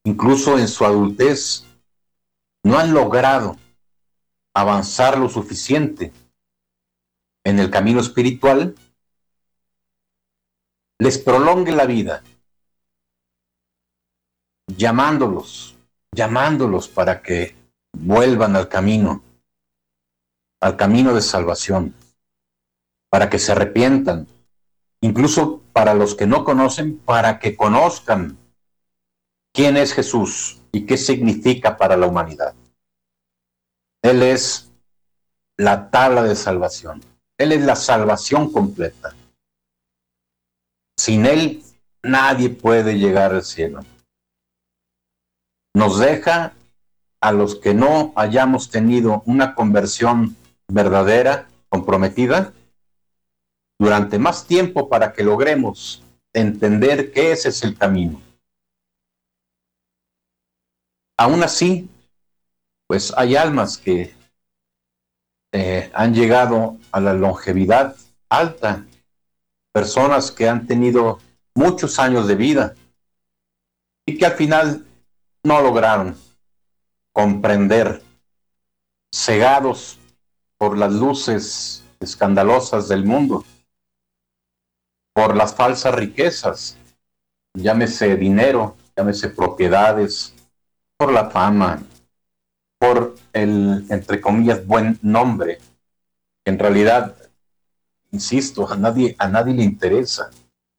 incluso en su adultez, no han logrado avanzar lo suficiente en el camino espiritual, les prolongue la vida, llamándolos para que vuelvan al camino de salvación, para que se arrepientan, incluso para los que no conocen, para que conozcan quién es Jesús y qué significa para la humanidad. Él es la tabla de salvación. Él es la salvación completa. Sin Él, nadie puede llegar al cielo. Nos deja a los que no hayamos tenido una conversión verdadera, comprometida, durante más tiempo para que logremos entender que ese es el camino. Aún así, pues hay almas que han llegado a la longevidad alta, personas que han tenido muchos años de vida y que al final no lograron comprender, cegados por las luces escandalosas del mundo, por las falsas riquezas, llámese dinero, llámese propiedades, por la fama, por el, entre comillas, buen nombre, que en realidad, insisto, a nadie le interesa.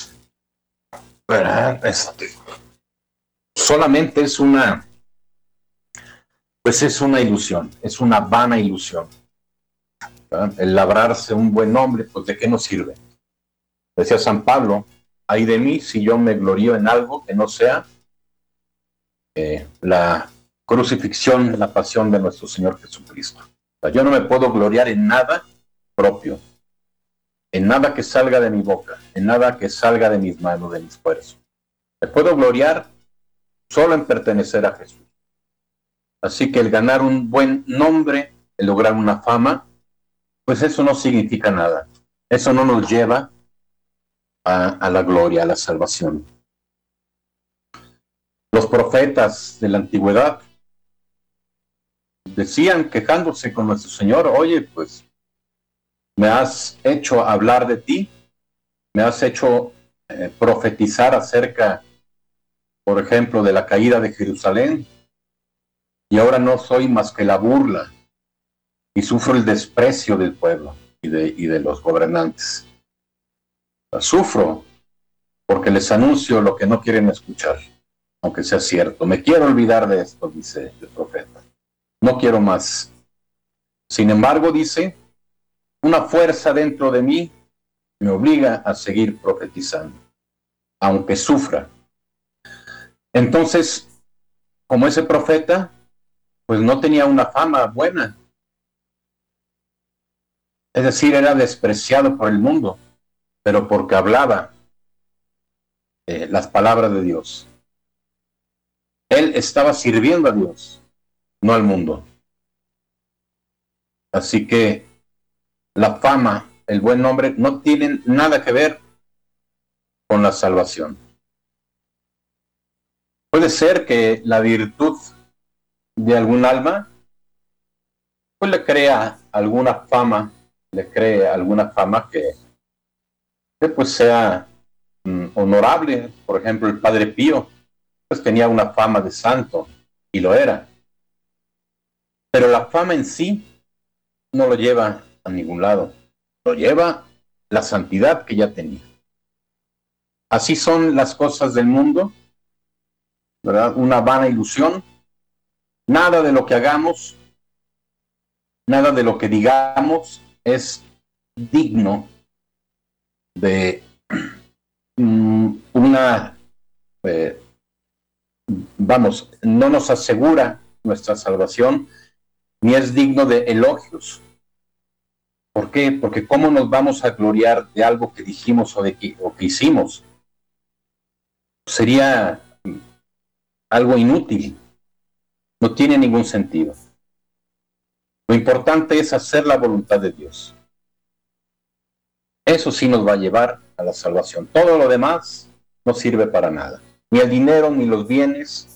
Solamente es una ilusión, es una vana ilusión. El labrarse un buen nombre, pues ¿de qué nos sirve? Decía San Pablo, ay de mí si yo me glorío en algo que no sea la crucifixión, la pasión de nuestro Señor Jesucristo. O sea, yo no me puedo gloriar en nada propio, en nada que salga de mi boca, en nada que salga de mis manos, de mi esfuerzo. Me puedo gloriar solo en pertenecer a Jesús. Así que el ganar un buen nombre, el lograr una fama, pues eso no significa nada. Eso no nos lleva a la gloria, a la salvación. Los profetas de la antigüedad decían, quejándose con nuestro Señor, oye, pues me has hecho hablar de ti, me has hecho profetizar acerca, por ejemplo, de la caída de Jerusalén, y ahora no soy más que la burla, y sufro el desprecio del pueblo y de los gobernantes. Sufro porque les anuncio lo que no quieren escuchar, aunque sea cierto. Me quiero olvidar de esto, dice el profeta. No quiero más. Sin embargo, dice, una fuerza dentro de mí me obliga a seguir profetizando, aunque sufra. Entonces, como ese profeta, pues no tenía una fama buena. Es decir, era despreciado por el mundo, pero porque hablaba las palabras de Dios. Él estaba sirviendo a Dios, no al mundo. Así que la fama, el buen nombre, no tienen nada que ver con la salvación. Puede ser que la virtud de algún alma pues le cree alguna fama que pues sea honorable. Por ejemplo, el Padre Pío pues tenía una fama de santo y lo era. Pero la fama en sí no lo lleva a ningún lado. Lo lleva la santidad que ya tenía. Así son las cosas del mundo, ¿verdad? Una vana ilusión. Nada de lo que hagamos, nada de lo que digamos es digno de no nos asegura nuestra salvación, ni es digno de elogios. ¿Por qué? Porque ¿cómo nos vamos a gloriar de algo que dijimos o que hicimos? Sería algo inútil. No tiene ningún sentido. Lo importante es hacer la voluntad de Dios. Eso sí nos va a llevar a la salvación. Todo lo demás no sirve para nada. Ni el dinero, ni los bienes,